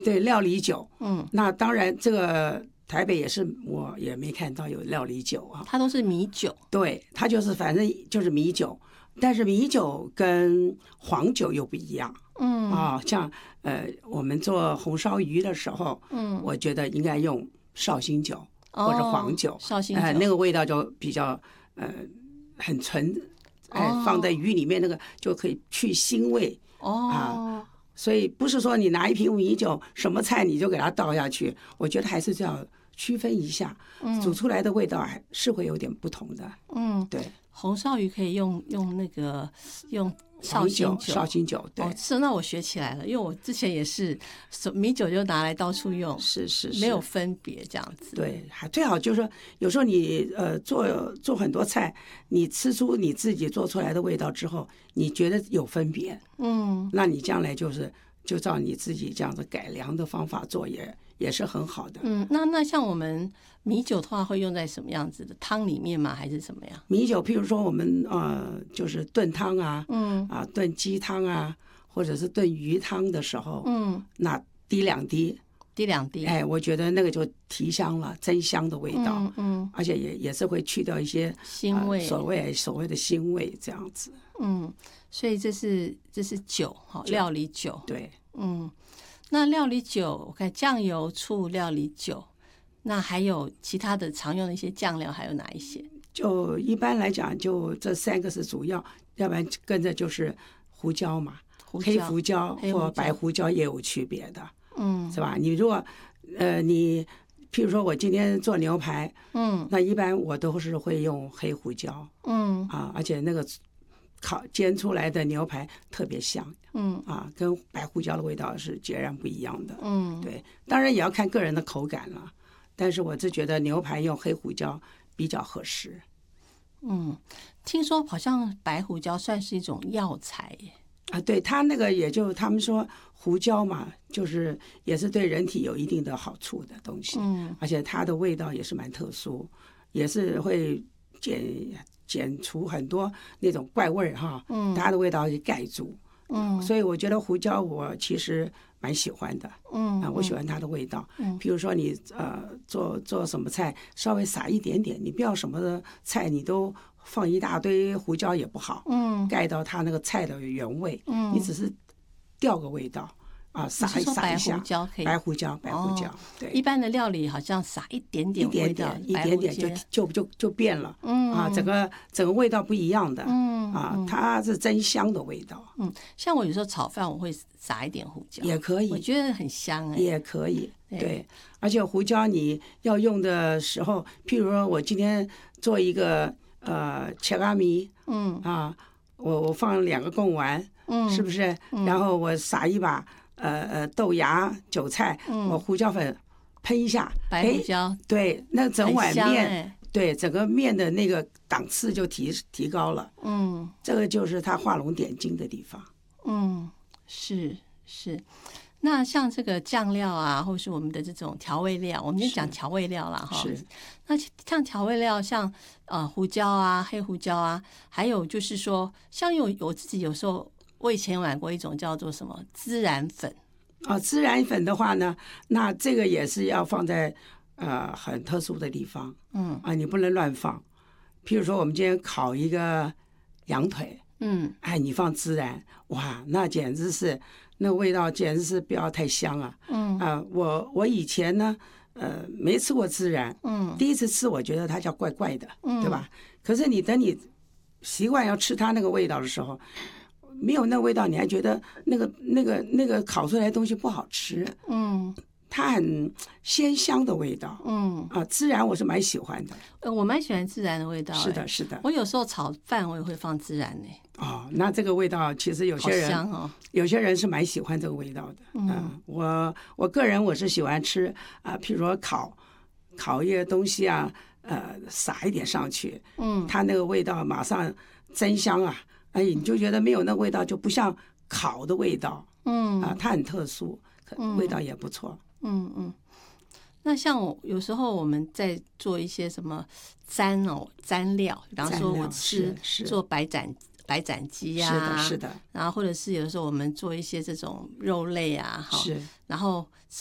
对，料理酒。那当然这个台北也是，我也没看到有料理酒啊， 它都是米酒。 对，它就是反正就是米酒，但是米酒跟黄酒又不一样。像我们做红烧鱼的时候，我觉得应该用绍兴酒或者黄酒， 绍兴酒， 那个味道就比较很纯，放在鱼里面那个就可以去腥味。所以不是说你拿一瓶米酒，什么菜你就给它倒下去，我觉得还是这样区分一下，煮出来的味道还是会有点不同的。对， 红烧鱼可以用那个用绍兴酒， 绍兴酒，对， 是，那我学起来了，因为我之前也是米酒就拿来到处用， 是， 没有分别这样子。 对，还最好就是说，有时候你做很多菜，你吃出你自己做出来的味道之后，你觉得有分别，那你将来就照你自己这样子改良的方法做也是很好的。 那像我们米酒的话，会用在什么样子的汤里面吗？还是什么样？ 米酒，譬如说我们就是炖汤啊，炖鸡汤啊，或者是炖鱼汤的时候，那滴两滴，我觉得那个就提香了，增香的味道，而且也是会去掉一些腥味， 所谓的腥味这样子。 所以这是酒，料理酒。 对， 那料理酒，我看酱油、醋、料理酒，那还有其他的常用的一些酱料，还有哪一些？ 就一般来讲，就这三个是主要，要不然跟着就是胡椒嘛，黑胡椒或白胡椒也有区别的，是吧？你如果你譬如说我今天做牛排，那一般我都是会用黑胡椒，而且那个煎出来的牛排特别香，跟白胡椒的味道是截然不一样的，对，当然也要看个人的口感了，但是我是觉得牛排用黑胡椒比较合适。 听说好像白胡椒算是一种药材耶。 对，它那个也就他们说胡椒嘛，就是也是对人体有一定的好处的东西，而且它的味道也是蛮特殊，也是会减除很多那种怪味哈，它的味道也盖住，所以我觉得胡椒我其实蛮喜欢的，我喜欢它的味道。譬如说你做什么菜，稍微撒一点点，你不要什么菜你都放一大堆胡椒也不好，盖到它那个菜的原味，你只是调个味道。撒一下白胡椒可以， 白胡椒，对， 一般的料理好像撒一点点味道， 一点点就变了，整个味道不一样的，它是增香的味道， 像我有时候炒饭我会撒一点胡椒， 也可以， 我觉得很香也可以，对，而且胡椒你要用的时候，譬如说我今天做一个切拉米，我放2个贡丸，是不是？然后我撒一把豆芽、韭菜，我胡椒粉喷一下， 白胡椒， 对，那整碗面，对，整个面的那个档次就提高了。这个就是它画龙点睛的地方。 是。那像这个酱料啊，或是我们的这种调味料，我们就讲调味料啦哈。 是。 那像调味料，像胡椒啊、黑胡椒啊，还有就是说，像我自己有时候。我以前买过一种叫做什么孜然粉， 孜然粉的话呢，那这个也是要放在很特殊的地方，你不能乱放。譬如说我们今天烤一个羊腿，你放孜然，哇，那简直是那味道简直是不要太香啊，我以前呢没吃过孜然，第一次吃我觉得它叫怪怪的，对吧？可是等你习惯要吃它那个味道的时候。没有那味道，你还觉得那个烤出来的东西不好吃，它很鲜香的味道，孜然我是蛮喜欢的， 我蛮喜欢孜然的味道， 是的， 我有时候炒饭我也会放孜然那这个味道其实有些人好香有些人是蛮喜欢这个味道的，我个人我是喜欢吃譬如说烤一些东西啊，撒一点上去，它那个味道马上增香啊。你就觉得没有那味道，就不像烤的味道，它很特殊，味道也不错， 那像有时候我们在做一些什么蘸料，比方说我做白斩白斩鸡啊， 是的，是的， 然后或者是有的时候我们做一些这种肉类啊， 是， 然后